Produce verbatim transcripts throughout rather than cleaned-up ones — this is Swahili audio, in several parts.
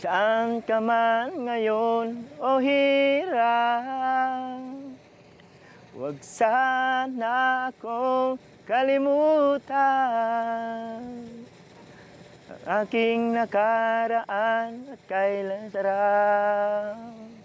Saan ka man ngayon o hirap, huwag sana akong kalimutan ang aking nakaraan at kailan sarap.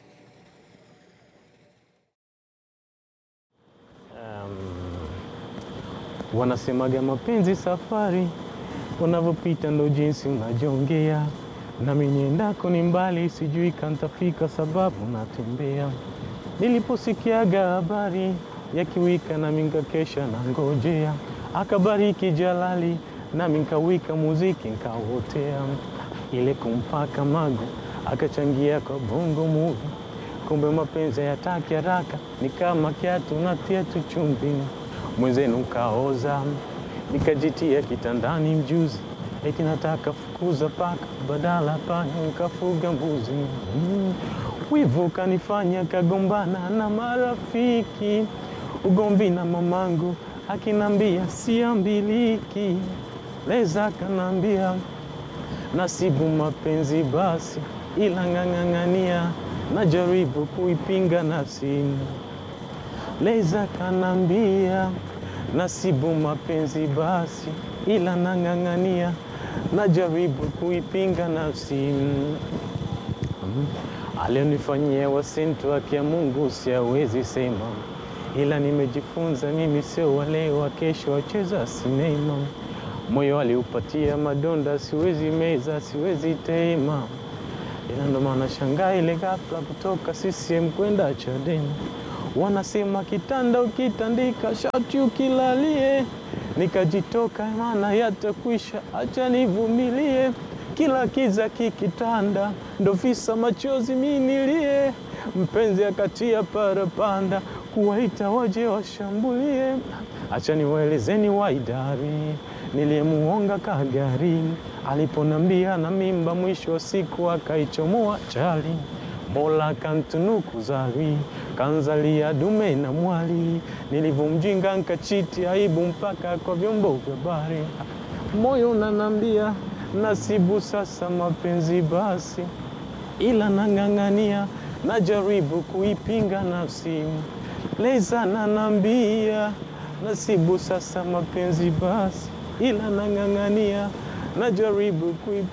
Um, wanasemaga mapenzi safari, unavyopita ndo jinsi unajongea, nami niendako ni mbali, sijui kantafika sababu natembea. Niliposikiaga habari ya kiwika nami nkakesha na ngojea, akabariki Jalali nami nkawika muziki nkawotea. Ile kumpaka magu akachangia kwa bongo movie, kumbe mapenzi yataki haraka, ni kama kiatu natia tu chumvi. Mwenzenu kaoza, nikajitia kitandani mjuzi, eti nataka fukuza paka, badala panya nikafuga mbuzi. Mm. Wivu kanifanya kagombana na marafiki, ugomvi na mamangu akinambia siambiliki. Leza kanambia nasibu mapenzi basi, ila ngangangania najaribu kuipinga nafsi. Leza kanambia nasibu mapenzi basi, ila nangangania najaribu kuipinga nafsi. Mm. Alionifanyia wasintu wake ya Mungu siawezi sema, ila nimejifunza mimi sio wale wa kesho wacheza sinema. Moyo aliupatia madonda, siwezi meza, siwezi tema, ila ndo maana shangaa ile ghafla kutoka C C M kwenda Chadema. Wanasema kitanda ukitandika shati ukilalie, nikajitoka maana yatakwisha, acha nivumilie. Kila kiza kikitanda ndo visa machozi minilie, mpenzi akatia parapanda kuwaita waje washambulie. Acha niwaelezeni waidari niliyemuonga kagari, aliponambia na mimba mwisho wa siku akaichomoa chali. Mola kantunuku zari, kanzalia dume na mwali, nilivumjinga nkachiti aibu mpaka kwa vyombo vya habari. Moyo unanambia nasibu sasa mapenzi basi, ila nangangania najaribu kuipinga nafsi. Leza nanambia nasibu sasa mapenzi basi, ila nangangania najaribu kuipinga